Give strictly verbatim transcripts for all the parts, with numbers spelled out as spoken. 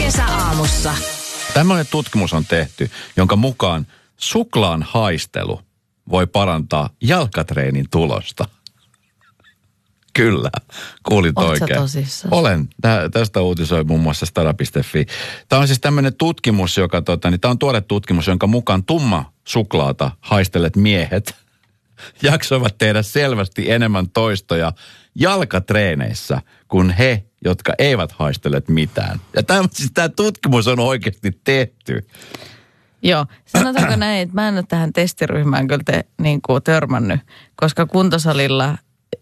Kesäaamussa. Tällainen tutkimus on tehty, jonka mukaan suklaan haistelu voi parantaa jalkatreenin tulosta. Kyllä, kuulit Oot oikein. sä tosissaan? Olen. Tä, tästä uutisoi muun muassa Stara piste fi. Tämä on siis tämmöinen tutkimus, joka, tota, niin tämä on tuore tutkimus, jonka mukaan tumma suklaata haistelet miehet jaksoivat tehdä selvästi enemmän toistoja jalkatreeneissä kuin he, jotka eivät haistelet mitään. Ja tämä, siis tämä tutkimus on oikeasti tehty. Joo, sanotaanko näin, että mä en ole tähän testiryhmään kyllä te, niin kuin törmännyt, koska kuntosalilla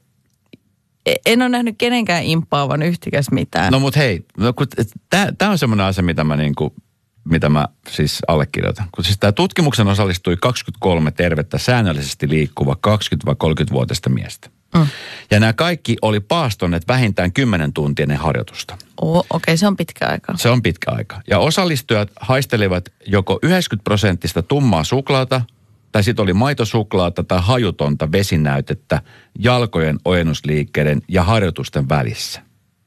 en ole nähnyt kenenkään imppaavan yhtikäs mitään. No mut hei, no, tämä on semmoinen asia, mitä mä, niinku, mitä mä siis allekirjoitan. Kun siis tämä tutkimuksen osallistui kaksikymmentäkolme tervettä säännöllisesti liikkuva kaksikymmentä-kolmekymmentävuotiaista miestä. Mm. Ja nämä kaikki oli paastoneet vähintään kymmenen tuntia ennen harjoitusta. Oh, okei, okay, se on pitkä aika. Se on pitkä aika. Ja osallistujat haistelivat joko yhdeksänkymmentä prosenttista tummaa suklaata, tai sitten oli maitosuklaata tai hajutonta vesinäytettä jalkojen ojennusliikkeiden ja harjoitusten välissä.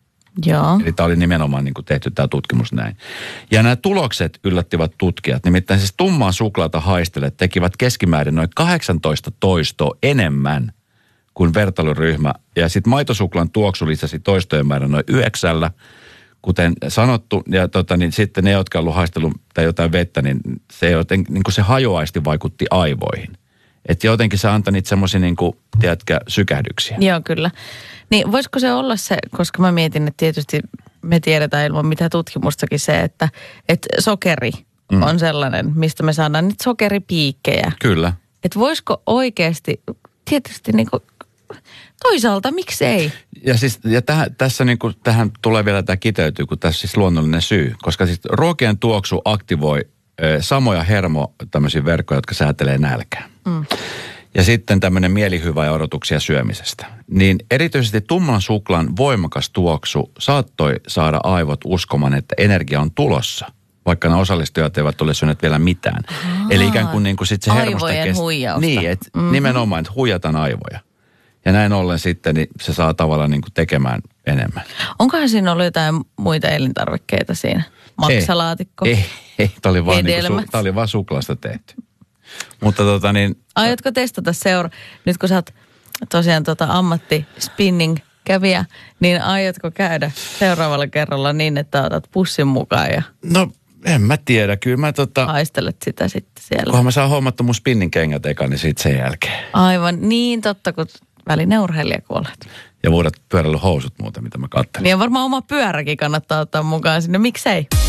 Joo. Eli tämä oli nimenomaan niin kuin tehty tämä tutkimus näin. Ja nämä tulokset yllättivät tutkijat. Nimittäin siis tummaa suklaata haistelijat tekivät keskimäärin noin kahdeksantoista toistoa enemmän kuin vertailuryhmä. Ja sitten maitosuklaan tuoksu lisäsi toistojen määrän noin yhdeksällä. Kuten sanottu, ja tota, niin sitten ne, jotka on ollut haistellut tai jotain vettä, niin se, joten, niin kuin se hajoaisti vaikutti aivoihin. Että jotenkin se antoi niitä semmoisia, niin kuin, tiedätkö, sykähdyksiä. Joo, kyllä. Niin voisiko se olla se, koska mä mietin, että tietysti me tiedetään ilman mitä tutkimustakin se, että, että sokeri mm. on sellainen, mistä me saadaan niitä sokeripiikkejä. Kyllä. Että voisiko oikeasti, tietysti niin kuin, toisaalta miksei? Ja siis ja täh, tässä niin kuin, tähän tulee vielä tämä kiteytyy, kun tässä siis luonnollinen syy. Koska siis ruokien tuoksu aktivoi ö, samoja hermo tämmöisiä verkkoja, jotka säätelee nälkää. Mm. Ja sitten tämmöinen mielihyvä ja odotuksia syömisestä. Niin erityisesti tumman suklaan voimakas tuoksu saattoi saada aivot uskomaan, että energia on tulossa, vaikka nämä osallistujat eivät ole syöneet vielä mitään. Aa, eli ikään kuin, niin kuin sit se hermosta aivojen kest... huijausta. Niin, että mm-hmm. nimenomaan, että huijataan aivoja. Ja näin ollen sitten niin se saa tavallaan niin kuin tekemään enemmän. Onkohan siinä ollut jotain muita elintarvikkeita siinä? Maksalaatikko? Ei, ei. Tämä oli vaan, niin su, oli vaan suklaasta tehty. Mutta tota niin... Aiotko testata seura... Nyt kun sä oot tosiaan tota ammatti-spinning-kävijä, niin aiotko käydä seuraavalla kerralla niin, että otat pussin mukaan ja... No en mä tiedä, kyllä mä tota... haistelet sitä sitten siellä. Kunhan mä saan hommattu mun spinning-kengät eka, niin siitä sen jälkeen. Aivan, niin totta, kun välineurheilija kun olet. Ja vuodet pyöräilyhousut muuten, mitä mä katselin. Niin ja varmaan oma pyöräkin kannattaa ottaa mukaan sinne, miksei?